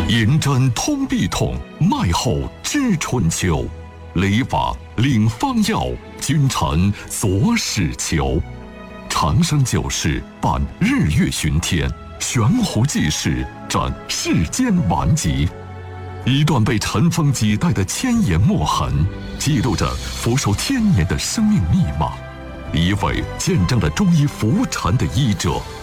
银针通臂痛，脉后知春秋。雷法领方药，君臣佐使求。长生久视，伴日月巡天；悬壶济世，展世间顽疾。一段被尘封几代的千言墨痕，记录着福寿千年的生命密码；一位见证了中医服禅的医者，